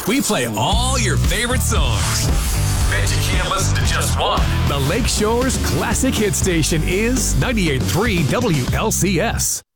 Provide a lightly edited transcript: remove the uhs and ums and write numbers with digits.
We play all your favorite songs. Bet you can't listen to just one. The Lakeshore's classic hit station is 98.3 WLCS.